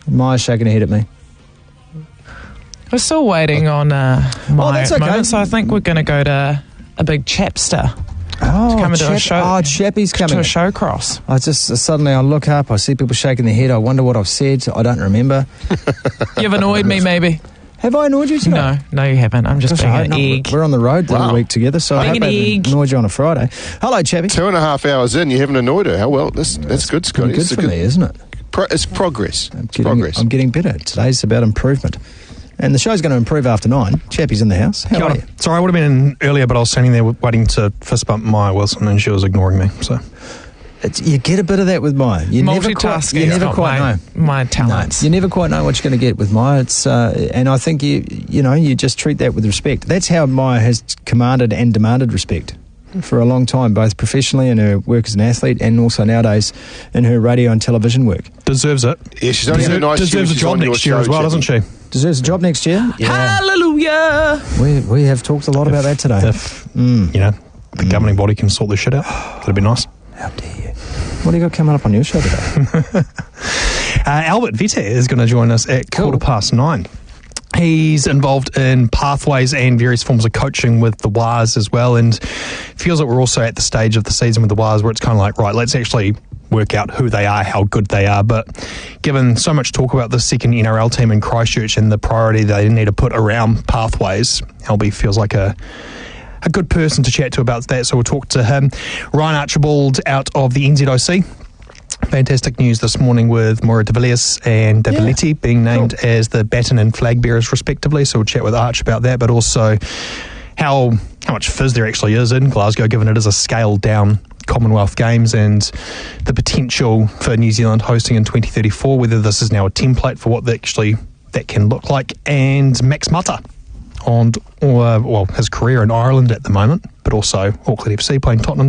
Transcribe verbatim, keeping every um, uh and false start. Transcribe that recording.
Maya's shaking her head at me. We're still waiting on uh, my Oh, that's okay. moment, so I think we're going to go to a big chapster. Oh, to come and do a Chap- show. oh, Chappie's coming. To a show cross. I just suddenly I look up, I see people shaking their head. I wonder what I've said. I don't remember. You've annoyed me, maybe. Have I annoyed you today? No, no, you haven't. I'm just Gosh, being I hope an not. egg. We're on the road Wow. every week together, so I Being hope an I haven't egg. annoyed you on a Friday. Hello, Chappie. Two and a half hours in, you haven't annoyed her. How well? That's that's good, Scotty. Pretty good It's a for me, isn't it? Pro- it's progress. I'm It's getting, progress. I'm getting better. Today's about improvement. And the show's going to improve after nine. Chappie's in the house. How Kia are ora. you? Sorry, I would have been in earlier, but I was standing there waiting to fist bump Maya Wilson, and she was ignoring me. So It's, you get a bit of that with Maya. You never quite, Multitasking you is never not quite my, know. my talents. No, you never quite know what you're going to get with Maya. It's uh, and I think you you know you just treat that with respect. That's how Maya has commanded and demanded respect for a long time, both professionally in her work as an athlete and also nowadays in her radio and television work. deserves it. Yeah, she's only had a Deser- nice deserves year. a She's job on your next year show, as well, Chappie. doesn't she? Deserves a job next year. Hallelujah! We we have talked a lot about that today. If Mm. you know the governing body can sort this shit out, that'd be nice. How dare you? What do you got coming up on your show today? Uh, Albert Vite is going to join us at Cool. quarter past nine. He's involved in pathways and various forms of coaching with the Wires as well, and feels that we're also at the stage of the season with the Wires where it's kind of like, right, let's actually work out who they are, how good they are. But given so much talk about the second N R L team in Christchurch and the priority they need to put around pathways, L B feels like a a good person to chat to about that, so we'll talk to him. Ryan Archibald out of the N Z O C. Fantastic news this morning with Maura de Villiers and De Yeah. Villetti being named Cool. as the baton and flag bearers respectively, so we'll chat with Arch about that, but also how how much fizz there actually is in Glasgow, given it is a scaled down Commonwealth Games, and the potential for New Zealand hosting in twenty thirty-four, whether this is now a template for what that actually that can look like. And Max Mata on uh, well his career in Ireland at the moment, but also Auckland F C playing Tottenham